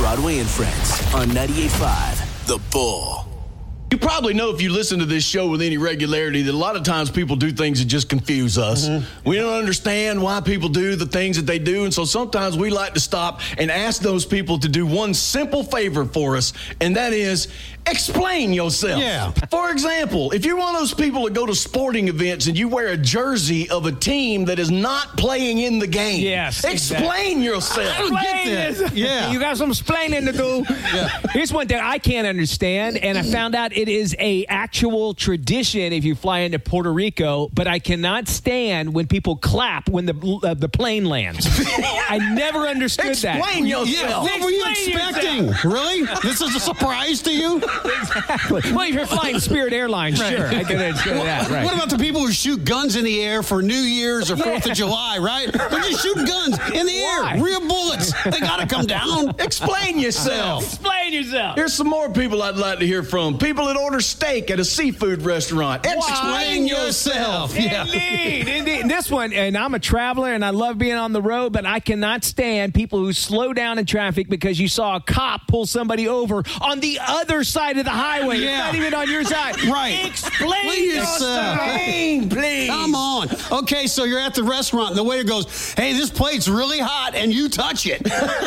Broadway and Friends on 98.5 The Bull. You probably know if you listen to this show with any regularity that a lot of times people do things that just confuse us. We don't understand why people do the things that they do, and so sometimes we like to stop and ask those people to do one simple favor for us, and that is explain yourself. Yeah. For example, if you're one of those people that go to sporting events and you wear a jersey of a team that is not playing in the game, Yes, explain yourself. I don't get that. Yeah. You got some explaining to do. Here's one thing I can't understand, and I found out it is a actual tradition if you fly into Puerto Rico, but I cannot stand when people clap when the plane lands. I never understood that. Explain yourself. Yeah, what were you Explain expecting? Really? This is a surprise to you? Exactly. Well, if you're flying Spirit Airlines, sure. I can understand that. Right. What about the people who shoot guns in the air for New Year's or 4th of July, right? They're just shooting guns in the Why? air. Real bullets. They got to come down. Explain yourself. Explain yourself. Here's some more people I'd like to hear from. People that order steak at a seafood restaurant. Explain yourself. Indeed. This one, and I'm a traveler and I love being on the road, but I cannot stand people who slow down in traffic because you saw a cop pull somebody over on the other side of the highway. It's not even on your side. Right. Explain yourself. Please. Come on. Okay, so you're at the restaurant and the waiter goes, hey, this plate's really hot, and you touch it.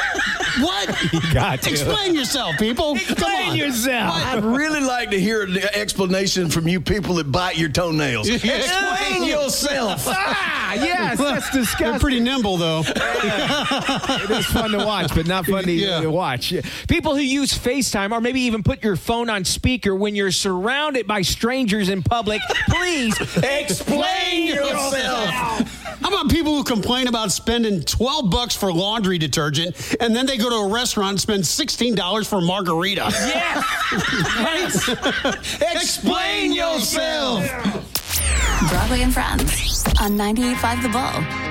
What? You got to. Explain yourself, people. Come Explain on. yourself. I'd really like to hear an explanation from you people that bite your toenails. Explain yourself. Yes, that's disgusting. They're pretty nimble, though. It is fun to watch, but not fun to watch. People who use FaceTime or maybe even put your phone on speaker when you're surrounded by strangers in public, please Explain yourself. How about people who complain about spending $12 for laundry detergent and then they go to a restaurant and spend $16 for a margarita? Yes. Explain yourself. Broadway and Friends on 98.5 The Bull.